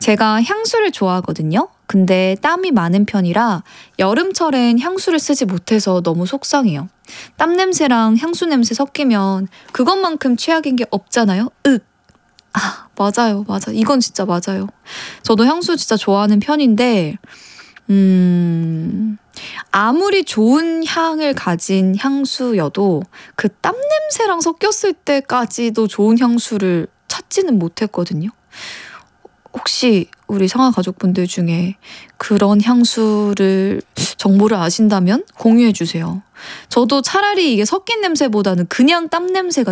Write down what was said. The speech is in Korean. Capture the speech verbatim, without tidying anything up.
제가 향수를 좋아하거든요. 근데 땀이 많은 편이라 여름철엔 향수를 쓰지 못해서 너무 속상해요. 땀 냄새랑 향수 냄새 섞이면 그것만큼 최악인 게 없잖아요. 윽. 아, 맞아요. 맞아. 이건 진짜 맞아요. 저도 향수 진짜 좋아하는 편인데 음... 아무리 좋은 향을 가진 향수여도 그 땀 냄새랑 섞였을 때까지도 좋은 향수를 찾지는 못했거든요. 혹시 우리 상하 가족분들 중에 그런 향수를 정보를 아신다면 공유해 주세요. 저도 차라리 이게 섞인 냄새보다는 그냥 땀 냄새가